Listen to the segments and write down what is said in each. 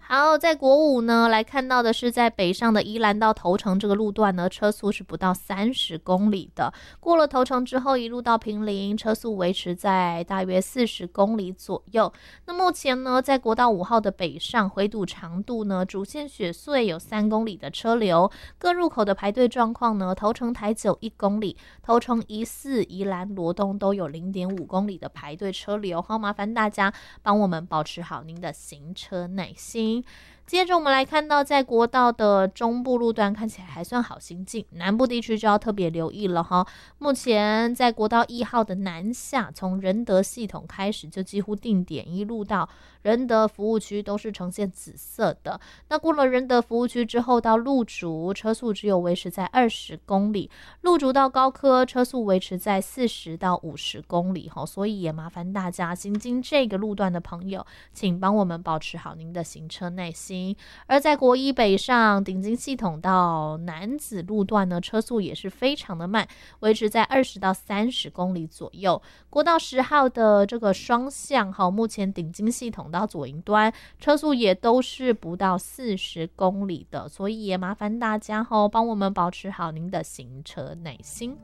好，在国五呢，来看到的是在北上的宜兰到头城这个路段呢，车速是不到30公里的。过了头城之后，一路到坪林，车速维持在大约40公里左右。那目前呢，在国道5号的北上回堵长度呢，主线雪隧有3公里的车流，各入口的排队状况呢，头城台9 1公里，头城宜4、宜兰罗东都有0.5公里的排队车流。好，麻烦大家帮我们保持好您的行车耐心。接着我们来看到，在国道的中部路段看起来还算好行进，南部地区就要特别留意了哈。目前在国道1号的南下，从仁德系统开始就几乎定点，一路到仁德服务区都是呈现紫色的。那过了仁德服务区之后，到路竹车速只有维持在20公里，路竹到高科车速维持在40到50公里哈。所以也麻烦大家行经这个路段的朋友，请帮我们保持好您的行车耐心。而在国一北上顶金系统到楠梓路段呢，车速也是非常的慢，维持在20到30公里左右。国道10号的这个双向目前顶金系统到左营端车速也都是不到40公里的，所以也麻烦大家帮我们保持好您的行车耐心。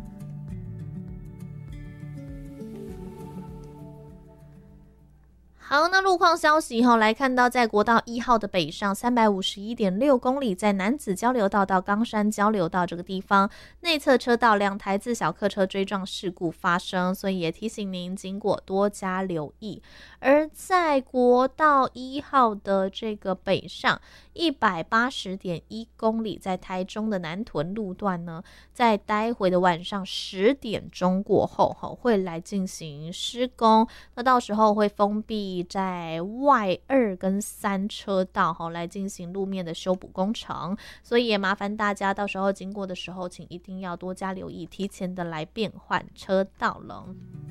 好，那路况消息来看到在国道1号的北上351.6公里，在楠梓交流道到冈山交流道这个地方，内侧车道2台自小客车追撞事故发生，所以也提醒您经过多加留意。而在国道1号的这个北上180.1公里，在台中的南屯路段呢，在待会的晚上10点钟过后会来进行施工，那到时候会封闭在外2跟3车道来进行路面的修补工程，所以也麻烦大家到时候经过的时候，请一定要多加留意，提前的来变换车道了。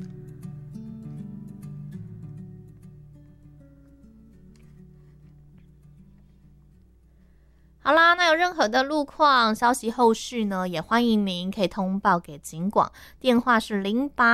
好啦，那有任何的路况消息后续呢，也欢迎您可以通报给警广，电话是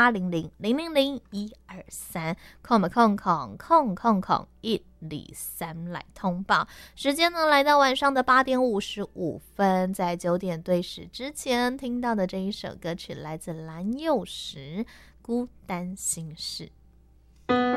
0800000123，123来通报。时间呢来到晚上的8点55分，在9点对时之前听到的这一首歌曲来自蓝又时《孤单心事》。